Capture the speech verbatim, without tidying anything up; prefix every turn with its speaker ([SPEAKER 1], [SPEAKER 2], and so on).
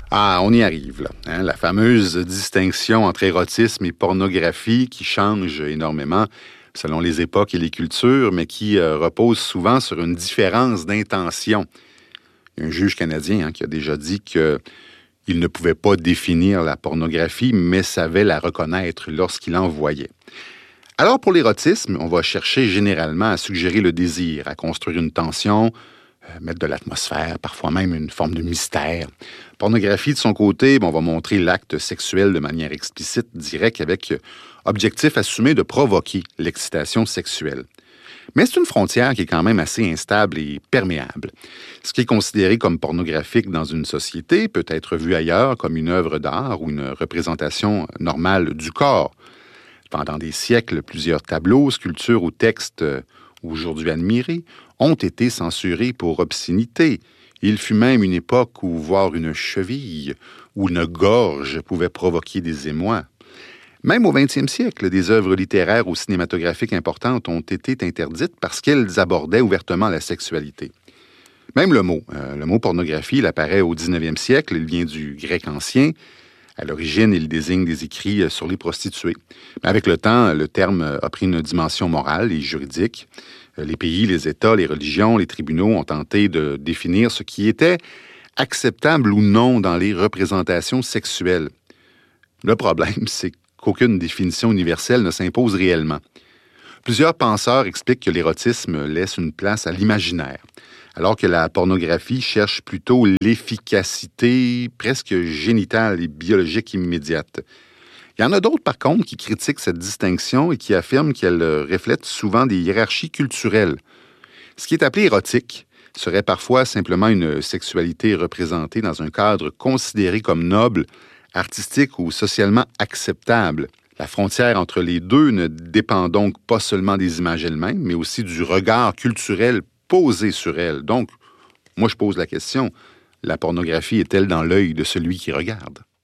[SPEAKER 1] Ah, on y arrive, là. Hein? La fameuse distinction entre érotisme et pornographie qui change énormément selon les époques et les cultures, mais qui euh, repose souvent sur une différence d'intention. Il y a un juge canadien hein, qui a déjà dit qu'il ne pouvait pas définir la pornographie, mais savait la reconnaître lorsqu'il en voyait. Alors, pour l'érotisme, on va chercher généralement à suggérer le désir, à construire une tension, euh, mettre de l'atmosphère, parfois même une forme de mystère. Pornographie, de son côté, bon, on va montrer l'acte sexuel de manière explicite, directe, avec euh, objectif assumé de provoquer l'excitation sexuelle. Mais c'est une frontière qui est quand même assez instable et perméable. Ce qui est considéré comme pornographique dans une société peut être vu ailleurs comme une œuvre d'art ou une représentation normale du corps. Pendant des siècles, plusieurs tableaux, sculptures ou textes euh, aujourd'hui admirés ont été censurés pour obscénité. Il fut même une époque où voir une cheville ou une gorge pouvait provoquer des émois. Même au vingtième siècle, des œuvres littéraires ou cinématographiques importantes ont été interdites parce qu'elles abordaient ouvertement la sexualité. Même le mot, euh, le mot pornographie, il apparaît au dix-neuvième siècle, il vient du grec ancien. À l'origine, il désigne des écrits sur les prostituées. Mais avec le temps, le terme a pris une dimension morale et juridique. Les pays, les États, les religions, les tribunaux ont tenté de définir ce qui était acceptable ou non dans les représentations sexuelles. Le problème, c'est qu'aucune définition universelle ne s'impose réellement. Plusieurs penseurs expliquent que l'érotisme laisse une place à l'imaginaire, alors que la pornographie cherche plutôt l'efficacité presque génitale et biologique immédiate. Il y en a d'autres, par contre, qui critiquent cette distinction et qui affirment qu'elle reflète souvent des hiérarchies culturelles. Ce qui est appelé érotique serait parfois simplement une sexualité représentée dans un cadre considéré comme noble, artistique ou socialement acceptable. La frontière entre les deux ne dépend donc pas seulement des images elles-mêmes, mais aussi du regard culturel posé sur elles. Donc, moi je pose la question, la pornographie est-elle dans l'œil de celui qui regarde?